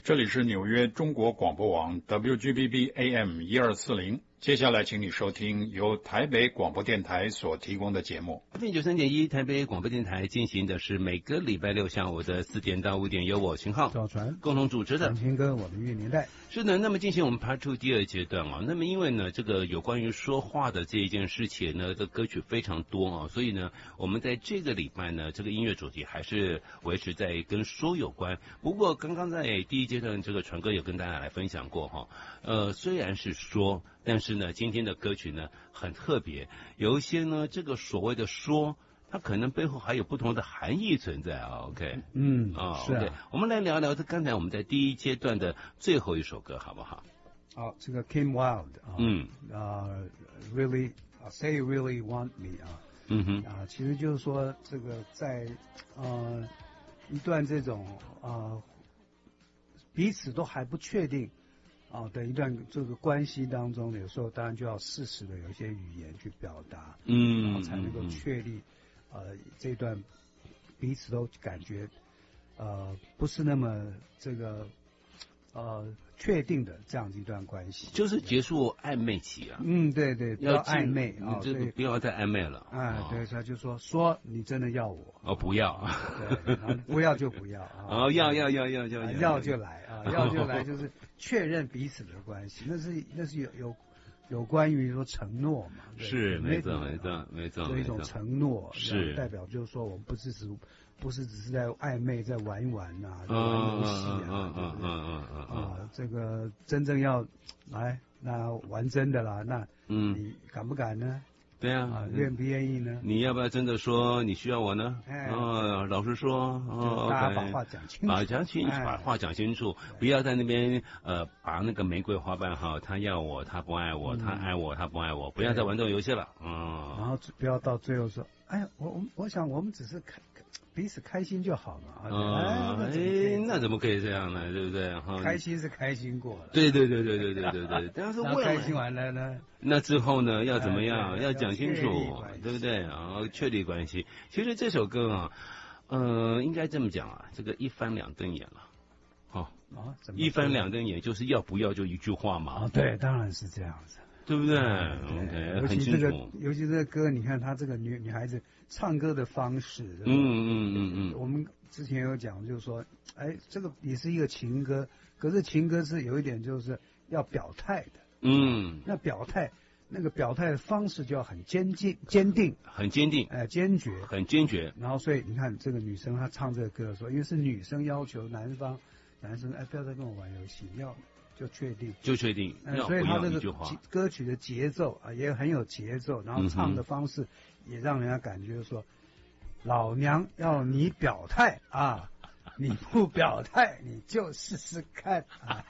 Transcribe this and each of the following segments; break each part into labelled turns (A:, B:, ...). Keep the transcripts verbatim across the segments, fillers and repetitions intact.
A: 这里是纽约中国广播网 W G B B A M 一二四零。接下来请你收听由台北广播电台所提供的节目。
B: F M 九三点一台北广播电台进行的是每个礼拜六下午的四点到五点，由我秦浩、
C: 赵传
B: 共同主持的。
C: 陈哥，我的乐年代。
B: 是的，那么进行我们 Part Two 第二阶段啊。那么因为呢，这个有关于说话的这一件事情呢，这歌曲非常多啊，所以呢，我们在这个礼拜呢，这个音乐主题还是维持在跟说有关。不过刚刚在第一阶段，这个传哥有跟大家来分享过哈，呃，虽然是说。但是呢，今天的歌曲呢很特别，有一些呢，这个所谓的说，它可能背后还有不同的含义存在啊。OK，
C: 嗯，
B: 啊、哦，
C: 是啊
B: OK， 我们来聊聊这刚才我们在第一阶段的最后一首歌，好不好？
C: 好，这个 Kim Wilde 啊，
B: 嗯，
C: 啊、uh, ，Really， uh, Say You Really Want Me 啊，
B: 嗯哼，
C: 啊，其实就是说这个在呃一段这种啊、呃、彼此都还不确定。啊、哦，的一段这个关系当中，有时候当然就要适时的有一些语言去表达，
B: 嗯，
C: 然后才能够确立，嗯、呃，这段彼此都感觉，呃，不是那么这个，呃，确定的这样子一段关系，
B: 就是结束暧昧期啊。
C: 嗯，对对，不要暧昧啊，
B: 这个不要再暧昧了。
C: 啊，
B: 哦、
C: 对，他就说说你真的要我
B: 哦，不要，
C: 对，然后不要就不要啊，
B: 哦，要要要要要
C: 要就来啊，要就来就是。确认彼此的关系，那是那是有有有关于说承诺嘛？
B: 是没错没错没错，
C: 有一种承诺
B: 是
C: 代表，就是说我们不是只不是只是在暧昧，在玩一玩呐、啊，在玩游戏啊，
B: 嗯嗯嗯嗯嗯
C: 啊，这个真正要来那玩真的啦，那
B: 嗯，
C: 你敢不敢呢？
B: 对啊，
C: 愿不愿意呢？
B: 你要不要真的说你需要我呢？
C: 哎，
B: 哦，老实说，哦，
C: 大家把话讲清楚，
B: 把讲清楚，把话讲清楚，不要在那边呃把那个玫瑰花瓣哈，他要我，他不爱我，他爱我，他不爱我，不要再玩这种游戏了，嗯。
C: 然后不要到最后说，哎，我我我想我们只是开彼此开心就好嘛。
B: 啊，哎，那怎么可以这样呢？对不对？哈，
C: 开心是开心过了。
B: 对对对对对对对对。但是为
C: 开心完了呢？
B: 那之后呢？要怎么样？要讲清楚，对不对？然后确立关系。其实这首歌啊，呃，应该这么讲啊，这个一翻两瞪眼了。哦
C: 啊，
B: 一翻两瞪眼就是要不要就一句话嘛。
C: 啊，对，当然是这样子。
B: 对不对 ？OK，
C: 尤其这个，尤其这个歌，你看她这个女女孩子唱歌的方式，
B: 嗯嗯嗯嗯，
C: 我们之前有讲，就是说，哎，这个也是一个情歌，可是情歌是有一点就是要表态的，
B: 嗯，
C: 那表态那个表态的方式就要很坚定、坚定、
B: 很坚定，
C: 哎、呃，坚决，
B: 很坚决。
C: 然后所以你看这个女生她唱这个歌的时候，因为是女生要求男方，男生哎不要再跟我玩游戏，要。就确定，
B: 就确定，
C: 嗯、所以他这个歌曲的节奏啊也很有节奏，然后唱的方式也让人家感觉说，嗯、老娘要你表态啊，你不表态你就试试看啊。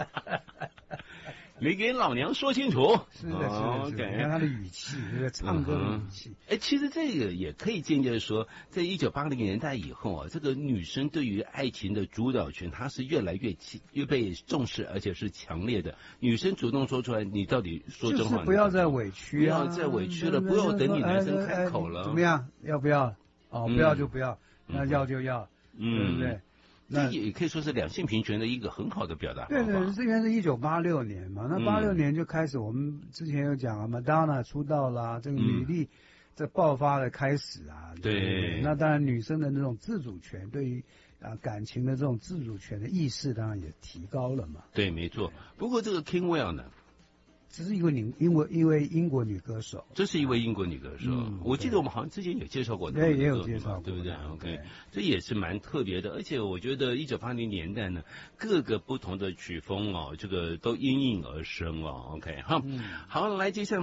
B: 你给老娘说清楚。
C: 是的，是的，是的。你看他的语气，那个唱歌的语气。
B: 哎、嗯，其实这个也可以间接说，在一九八零年代以后啊，这个女生对于爱情的主导权，她是越来越越被重视，而且是强烈的。女生主动说出来，你到底说真话？
C: 就是不要再委屈啊！
B: 不要再委屈了，不要等你男生开口了。
C: 怎么样？要不要？哦，不要就不要，嗯、那要就要，
B: 嗯、
C: 对不对？
B: 那也可以说是两性平权的一个很好的表达方法。
C: 对对，这边是一九八六年嘛，那八六年就开始，我们之前有讲啊，Madonna 出道啦，这个女力这爆发的开始啊。
B: 对。
C: 对那当然，女生的那种自主权，对于啊感情的这种自主权的意识，当然也提高了嘛。
B: 对，没错。不过这个 Kim Wilde 呢？
C: 这是一位女，因为一位英国女歌手，
B: 这是一位英国女歌手。嗯、我记得我们好像之前有介绍过，
C: 对，也有介绍过，
B: 对不对 ？OK，
C: 对
B: 这也是蛮特别的。而且我觉得一九八零年代呢，各个不同的曲风哦，这个都应运而生哦。OK， 好，嗯、好，来接下来。